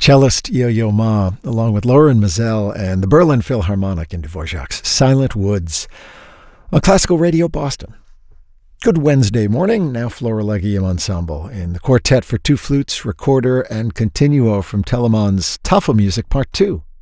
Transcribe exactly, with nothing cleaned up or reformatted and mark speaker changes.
Speaker 1: cellist Yo-Yo Ma, along with Lauren Mazel and the Berlin Philharmonic in Dvorak's Silent Woods on Classical Radio Boston. Good Wednesday morning. Now Florilegium Ensemble in the quartet for two flutes, recorder, and continuo from Telemann's Tafelmusik Part two.